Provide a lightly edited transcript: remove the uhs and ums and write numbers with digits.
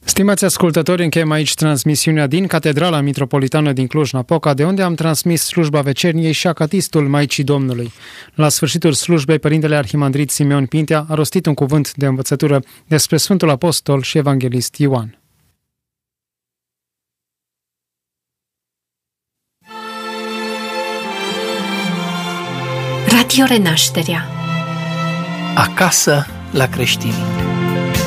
Stimați ascultători, încheiem aici transmisiunea din Catedrala Mitropolitană din Cluj-Napoca, de unde am transmis slujba vecerniei și acatistul Maicii Domnului. La sfârșitul slujbei, Părintele Arhimandrit Simeon Pintea a rostit un cuvânt de învățătură despre Sfântul Apostol și Evanghelist Ioan. Radio Renașterea. Acasă la creștini.